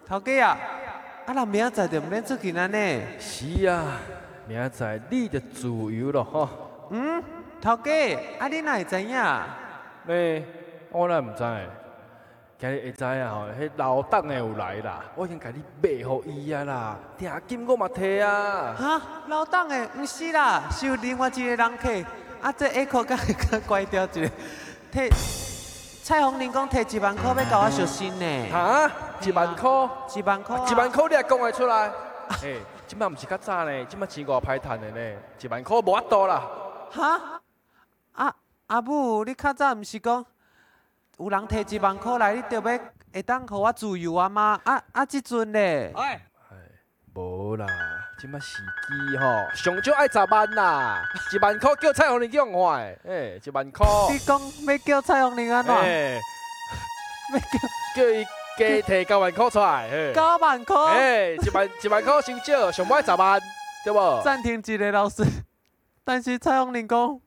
头家啊，那明仔就毋免出去安尼。 是啊，明仔你就自由咯吼。 头家，你哪会知影？ 我哪毋知？今日会知啊吼，迄老董的有来啦，我已经甲你买互伊啊啦，定金我嘛摕啊。 哈，老董的，毋是啦，是有另外一个人客。这下课敢会较乖调一个，蔡宏林讲摕1万块要甲我赎身呢。 哈，1万块 ？1万块 ？1万块你也讲会出来？即摆毋是较早呢，即摆钱偌歹趁的呢，1万块无法度啦。 哈？阿母，你较早毋是讲有人摕1万块来，你就要会当互我自由啊吗？即阵咧？ 无啦，即摆时机吼，上少爱10万啦，1万块叫蔡宏林用换的，1万块。 你讲要叫蔡宏林安怎？要叫伊加摕9万块出来 9万块 ，1万块伤少，上歹10万，对无？ 暂停一个老师，但是蔡宏林讲，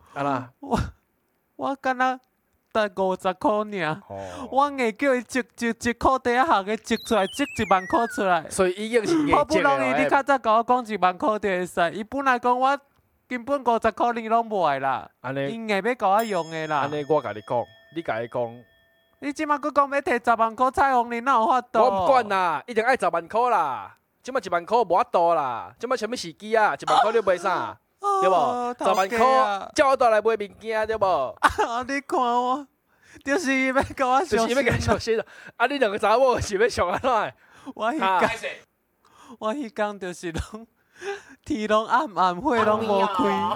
我敢若得50块尔，我硬叫伊一块地下下个积出来，积1万块出来。 所以已经是硬好不容易你较早甲我讲1万块就会使，伊本来讲我根本50块你拢无啦，伊硬要甲我用的啦。 安尼我甲你讲，你甲伊讲， 你即马佫讲要摕10万块，蔡宏林哪有法度？ 我毋管啦，一定爱10万块啦。即马1万块无法度啦，即马什么时机啊？1万块你买啥？对无？10万块叫我倒来买物件，对无？ 你看我，就是伊要甲我就是要甲你小心啊！你两个查某是要上安怎？ 我迄天就是拢天拢暗暗，火拢无开。